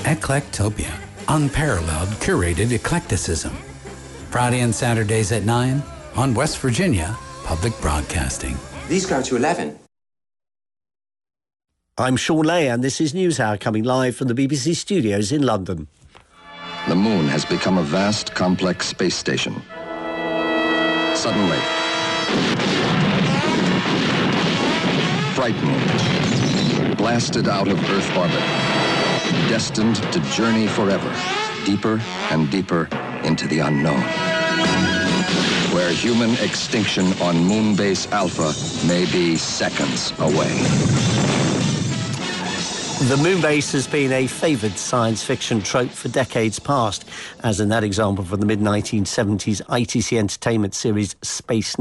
Eclectopia, unparalleled curated eclecticism. Friday and Saturdays at 9 on West Virginia Public Broadcasting. These go to 11. I'm Sean Lay, and this is NewsHour, coming live from the BBC studios in London. The moon has become a vast, complex space station. Suddenly, frightening, blasted out of Earth orbit, destined to journey forever, deeper and deeper into the unknown, where human extinction on Moonbase Alpha may be seconds away. The moon base has been a favoured science fiction trope for decades past, as in that example from the mid-1970s ITC Entertainment series Space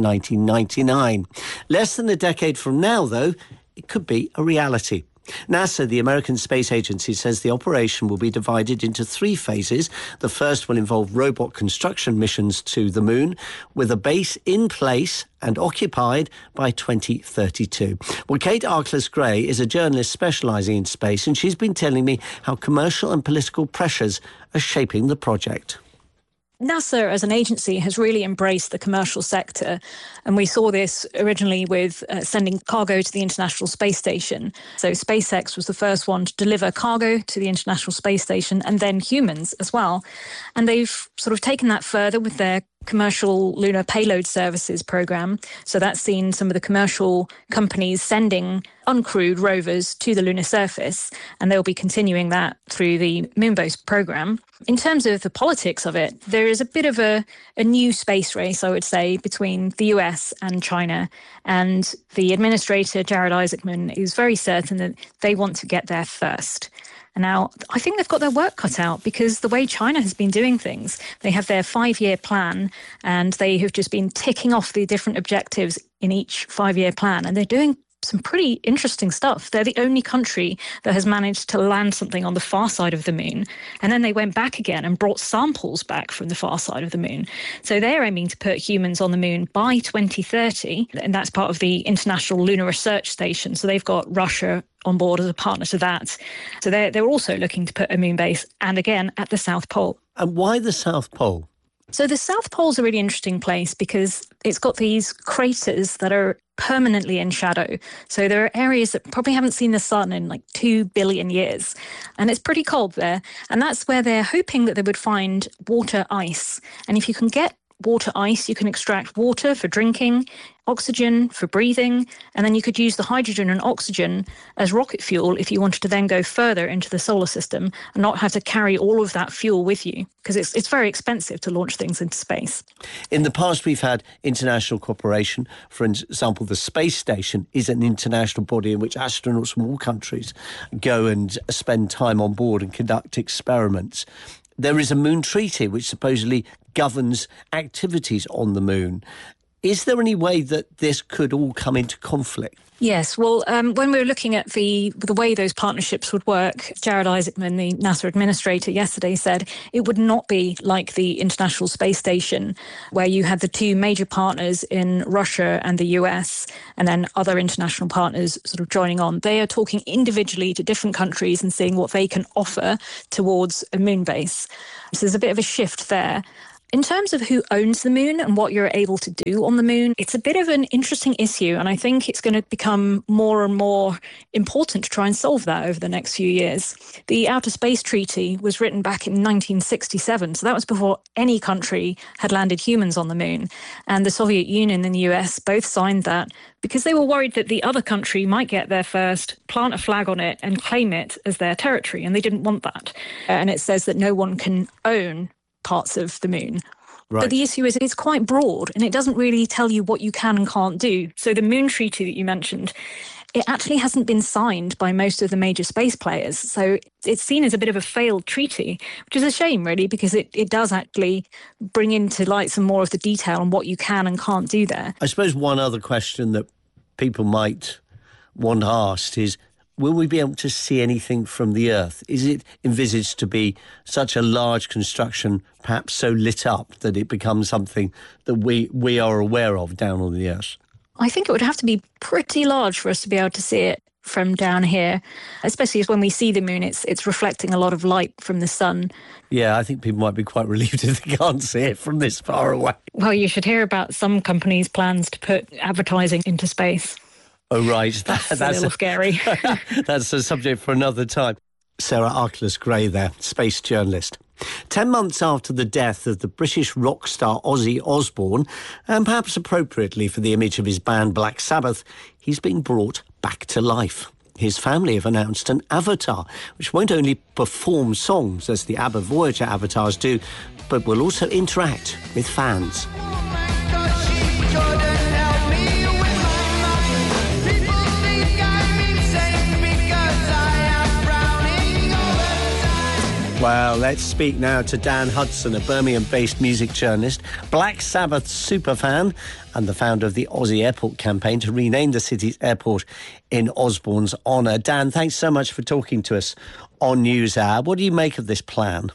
1999. Less than a decade from now, though, it could be a reality. NASA, the American Space Agency, says the operation will be divided into 3 phases. The first will involve robot construction missions to the moon, with a base in place and occupied by 2032. Well, Kate Arkless-Gray is a journalist specialising in space, and she's been telling me how commercial and political pressures are shaping the project. NASA as an agency has really embraced the commercial sector, and we saw this originally with sending cargo to the International Space Station. So SpaceX was the first one to deliver cargo to the International Space Station, and then humans as well. And they've sort of taken that further with their Commercial Lunar Payload Services program. So that's seen some of the commercial companies sending uncrewed rovers to the lunar surface, and they'll be continuing that through the Moonbase program. In terms of the politics of it, there is a bit of a new space race, I would say, between the US and China. And the administrator, Jared Isaacman, is very certain that they want to get there first. And now I think they've got their work cut out, because the way China has been doing things, they have their 5-year plan, and they have just been ticking off the different objectives in each 5-year plan. And they're doing some pretty interesting stuff. They're the only country that has managed to land something on the far side of the moon. And then they went back again and brought samples back from the far side of the moon. So they're aiming to put humans on the moon by 2030. And that's part of the International Lunar Research Station. So they've got Russia on board as a partner to that. So they're also looking to put a moon base, and again, at the South Pole. And why the South Pole? So the South Pole's a really interesting place because it's got these craters that are permanently in shadow. So there are areas that probably haven't seen the sun in like 2 billion years. And it's pretty cold there. And that's where they're hoping that they would find water ice. And if you can get water ice, you can extract water for drinking, oxygen for breathing, and then you could use the hydrogen and oxygen as rocket fuel if you wanted to then go further into the solar system and not have to carry all of that fuel with you, because it's very expensive to launch things into space. In the past, we've had international cooperation. For example, the space station is an international body in which astronauts from all countries go and spend time on board and conduct experiments. There is a moon treaty which supposedly governs activities on the moon. Is there any way that this could all come into conflict? Yes, well, when we were looking at the way those partnerships would work, Jared Isaacman, the NASA administrator, yesterday said it would not be like the International Space Station, where you had the 2 major partners in Russia and the US, and then other international partners sort of joining on. They are talking individually to different countries and seeing what they can offer towards a moon base. So there's a bit of a shift there. In terms of who owns the moon and what you're able to do on the moon, it's a bit of an interesting issue, and I think it's going to become more and more important to try and solve that over the next few years. The Outer Space Treaty was written back in 1967, so that was before any country had landed humans on the moon. And the Soviet Union and the US both signed that because they were worried that the other country might get there first, plant a flag on it and claim it as their territory, and they didn't want that. And it says that no one can own parts of the moon. Right. But the issue is it's quite broad, and it doesn't really tell you what you can and can't do. So the Moon Treaty that you mentioned, it actually hasn't been signed by most of the major space players. So it's seen as a bit of a failed treaty, which is a shame, really, because it does actually bring into light some more of the detail on what you can and can't do there. I suppose one other question that people might want asked is, will we be able to see anything from the Earth? Is it envisaged to be such a large construction, perhaps so lit up that it becomes something that we are aware of down on the Earth? I think it would have to be pretty large for us to be able to see it. from down here, especially when we see the moon, it's reflecting a lot of light from the sun. Yeah, I think people might be quite relieved if they can't see it from this far away. Well, you should hear about some companies' plans to put advertising into space. Oh, right. That's a little scary. That's a subject for another time. Sarah Arkless-Gray there, space journalist. 10 months after the death of the British rock star Ozzy Osbourne, and perhaps appropriately for the image of his band Black Sabbath, he's being brought back to life. His family have announced an avatar, which won't only perform songs as the ABBA Voyager avatars do, but will also interact with fans. Well, let's speak now to Dan Hudson, a Birmingham-based music journalist, Black Sabbath superfan, and the founder of the Aussie Airport campaign to rename the city's airport in Osbourne's honour. Dan, thanks so much for talking to us on NewsHour. What do you make of this plan?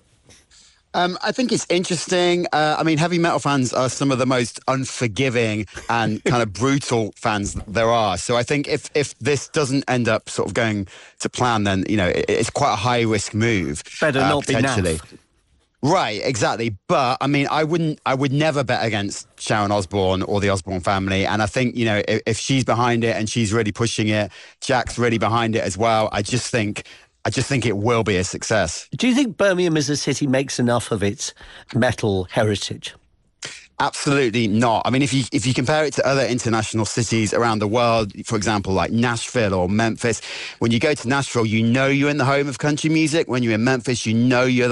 I think it's interesting. Heavy metal fans are some of the most unforgiving and kind of brutal fans there are. So I think if this doesn't end up sort of going to plan, then, it's quite a high-risk move. Better not be naff. Right, exactly. But, I would never bet against Sharon Osbourne or the Osbourne family. And I think, if she's behind it and she's really pushing it, Jack's really behind it as well, I just think it will be a success. Do you think Birmingham as a city makes enough of its metal heritage? Absolutely not. If you compare it to other international cities around the world, for example, like Nashville or Memphis, when you go to Nashville, you're in the home of country music. When you're in Memphis, you're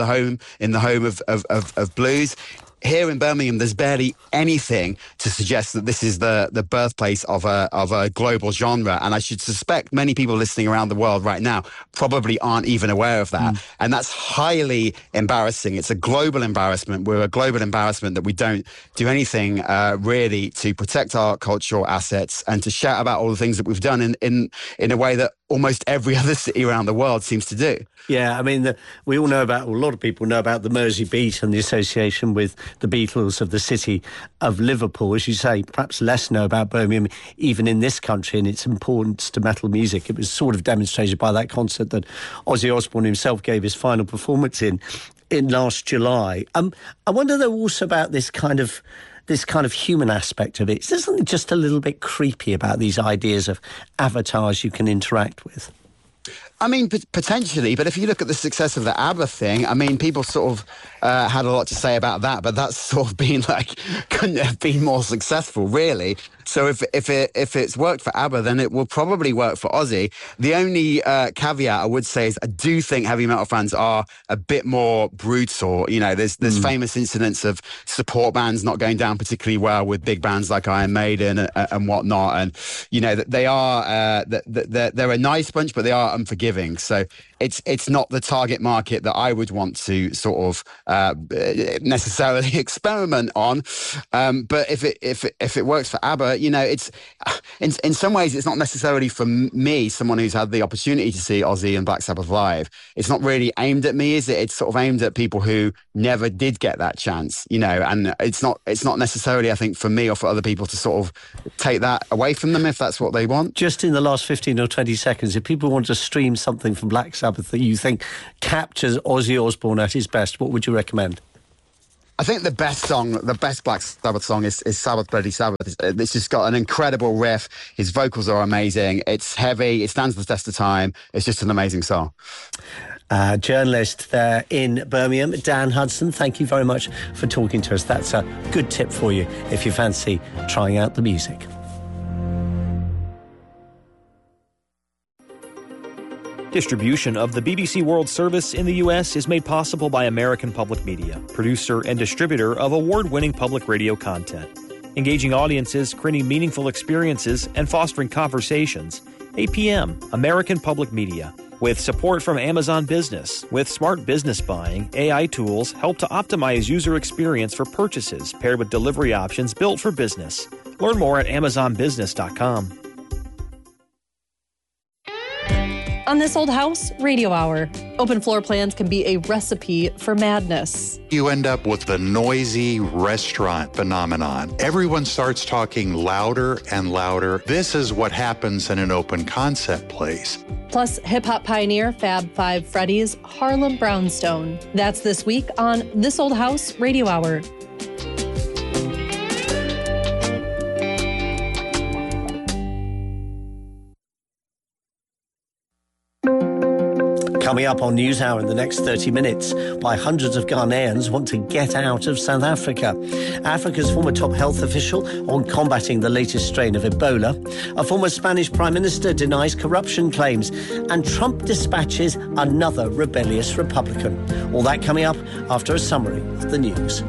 in the home of blues. Here in Birmingham, there's barely anything to suggest that this is the birthplace of a global genre. And I should suspect many people listening around the world right now probably aren't even aware of that. And that's highly embarrassing. It's a global embarrassment. We're a global embarrassment that we don't do anything really to protect our cultural assets and to shout about all the things that we've done in a way that almost every other city around the world seems to do. Yeah, we all know a lot of people know about the Mersey Beat and the association with the Beatles of the city of Liverpool. As you say, perhaps less know about Birmingham, even in this country, and its importance to metal music. It was sort of demonstrated by that concert that Ozzy Osbourne himself gave his final performance in last July. I wonder, though, also about this kind of human aspect of it. Isn't it just a little bit creepy about these ideas of avatars you can interact with? Potentially, but if you look at the success of the ABBA thing, people sort of had a lot to say about that, but that's sort of been couldn't have been more successful, really. So if it's worked for ABBA, then it will probably work for Ozzy. The only caveat I would say is I do think heavy metal fans are a bit more brutal. There's famous incidents of support bands not going down particularly well with big bands like Iron Maiden and whatnot. And, they are, they're a nice bunch, but they are unforgiving. So it's not the target market that I would want to sort of necessarily experiment on. But if it works for ABBA, it's in some ways it's not necessarily for me, someone who's had the opportunity to see Ozzy and Black Sabbath live. It's not really aimed at me, is it? It's sort of aimed at people who never did get that chance, and it's not necessarily, I think, for me or for other people to sort of take that away from them if that's what they want. Just in the last 15 or 20 seconds, if people want to stream something from Black Sabbath that you think captures Ozzy Osbourne at his best, what would you recommend? I think the best Black Sabbath song is Sabbath Bloody Sabbath. It's just got an incredible riff. His vocals are amazing. It's heavy. It stands the test of time. It's just an amazing song. Journalist there in Birmingham, Dan Hudson, thank you very much for talking to us. That's a good tip for you if you fancy trying out the music. Distribution of the BBC World Service in the U.S. is made possible by American Public Media, producer and distributor of award-winning public radio content. Engaging audiences, creating meaningful experiences, and fostering conversations. APM, American Public Media. With support from Amazon Business. With smart business buying, AI tools help to optimize user experience for purchases paired with delivery options built for business. Learn more at amazonbusiness.com. On This Old House Radio Hour, open floor plans can be a recipe for madness. You end up with the noisy restaurant phenomenon. Everyone starts talking louder and louder. This is what happens in an open concept place. Plus, hip-hop pioneer Fab Five Freddy's Harlem Brownstone. That's this week on This Old House Radio Hour. Coming up on NewsHour in the next 30 minutes, why hundreds of Ghanaians want to get out of South Africa. Africa's former top health official on combating the latest strain of Ebola. A former Spanish prime minister denies corruption claims. And Trump dispatches another rebellious Republican. All that coming up after a summary of the news.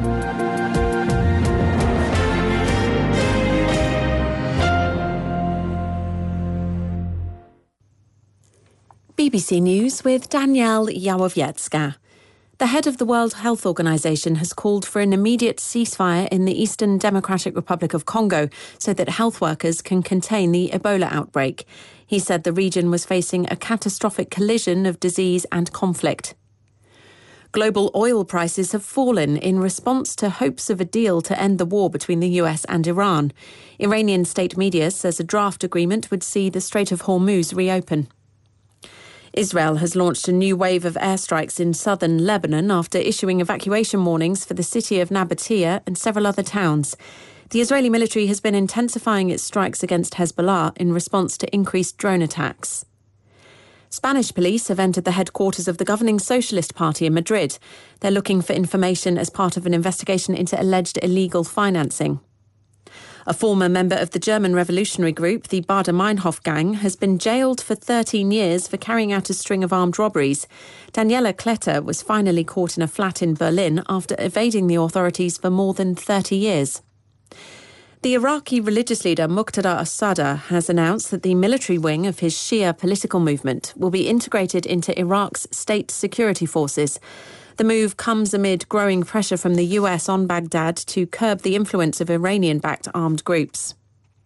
BBC News with Danielle Yawowiecka. The head of the World Health Organization has called for an immediate ceasefire in the Eastern Democratic Republic of Congo so that health workers can contain the Ebola outbreak. He said the region was facing a catastrophic collision of disease and conflict. Global oil prices have fallen in response to hopes of a deal to end the war between the US and Iran. Iranian state media says a draft agreement would see the Strait of Hormuz reopen. Israel has launched a new wave of airstrikes in southern Lebanon after issuing evacuation warnings for the city of Nabatea and several other towns. The Israeli military has been intensifying its strikes against Hezbollah in response to increased drone attacks. Spanish police have entered the headquarters of the governing Socialist Party in Madrid. They're looking for information as part of an investigation into alleged illegal financing. A former member of the German revolutionary group, the Baader-Meinhof gang, has been jailed for 13 years for carrying out a string of armed robberies. Daniela Kletter was finally caught in a flat in Berlin after evading the authorities for more than 30 years. The Iraqi religious leader Muqtada al-Sadr has announced that the military wing of his Shia political movement will be integrated into Iraq's state security forces. The move comes amid growing pressure from the US on Baghdad to curb the influence of Iranian-backed armed groups.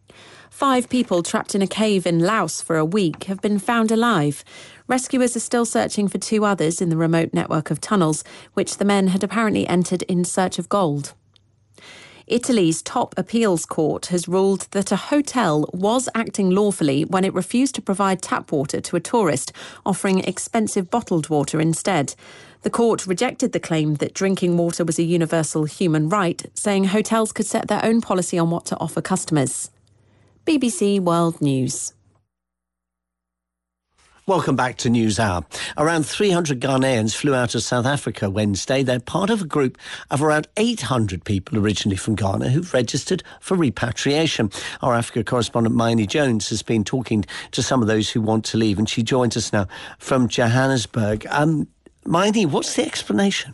5 people trapped in a cave in Laos for a week have been found alive. Rescuers are still searching for 2 others in the remote network of tunnels, which the men had apparently entered in search of gold. Italy's top appeals court has ruled that a hotel was acting lawfully when it refused to provide tap water to a tourist, offering expensive bottled water instead. The court rejected the claim that drinking water was a universal human right, saying hotels could set their own policy on what to offer customers. BBC World News. Welcome back to NewsHour. Around 300 Ghanaians flew out of South Africa Wednesday. They're part of a group of around 800 people originally from Ghana who've registered for repatriation. Our Africa correspondent Maini Jones has been talking to some of those who want to leave, and she joins us now from Johannesburg. Maini, what's the explanation?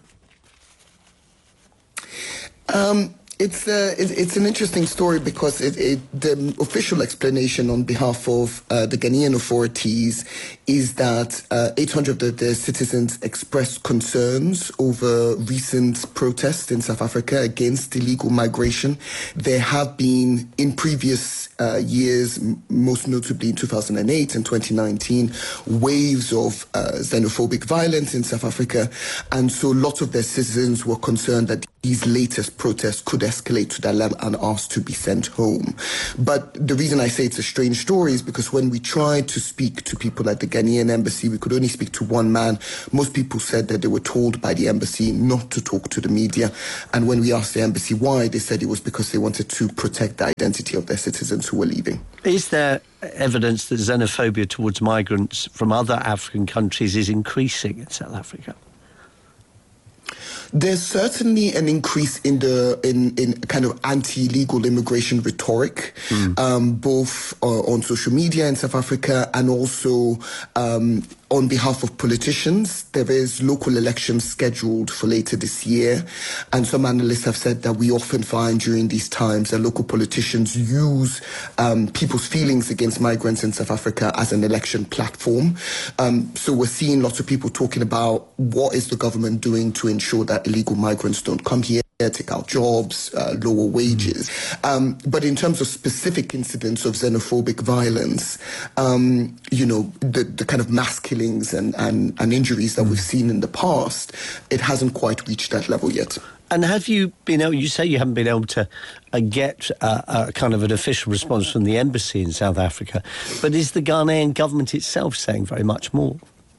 It's an interesting story because the official explanation on behalf of the Ghanaian authorities is that 800 of the citizens expressed concerns over recent protests in South Africa against illegal migration. There have been, in previous years, most notably in 2008 and 2019, waves of xenophobic violence in South Africa. And so lots of their citizens were concerned that these latest protests could escalate to that level and asked to be sent home. But the reason I say it's a strange story is because when we tried to speak to people at the Ghanaian embassy, we could only speak to one man. Most people said that they were told by the embassy not to talk to the media. And when we asked the embassy why, they said it was because they wanted to protect the identity of their citizens who were leaving. Is there evidence that xenophobia towards migrants from other African countries is increasing in South Africa? There's certainly an increase in kind of anti-legal immigration rhetoric, both on social media in South Africa and also on behalf of politicians. There is local elections scheduled for later this year, and some analysts have said that we often find during these times that local politicians use people's feelings against migrants in South Africa as an election platform. So we're seeing lots of people talking about what is the government doing to ensure that illegal migrants don't come here. take out jobs, lower wages. But in terms of specific incidents of xenophobic violence, the kind of mass killings and injuries that we've seen in the past, it hasn't quite reached that level yet. And have you been able, you say you haven't been able to get a kind of an official response from the embassy in South Africa, but is the Ghanaian government itself saying very much more?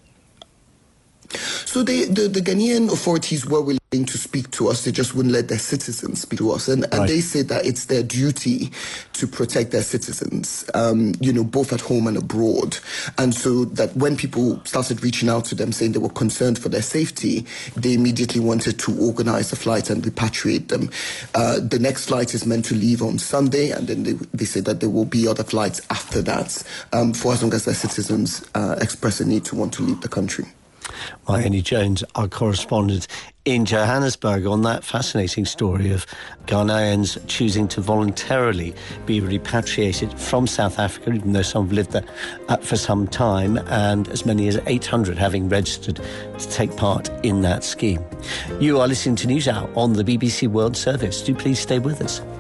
So the Ghanaian authorities were willing to speak to us. They just wouldn't let their citizens speak to us. And they say that it's their duty to protect their citizens, both at home and abroad. And so that when people started reaching out to them saying they were concerned for their safety, they immediately wanted to organize a flight and repatriate them. The next flight is meant to leave on Sunday, and then they say that there will be other flights after that, for as long as their citizens express a need to want to leave the country. Mayeni Jones, our correspondent in Johannesburg, on that fascinating story of Ghanaians choosing to voluntarily be repatriated from South Africa, even though some have lived there for some time, and as many as 800 having registered to take part in that scheme. You are listening to NewsHour on the BBC World Service. Do please stay with us.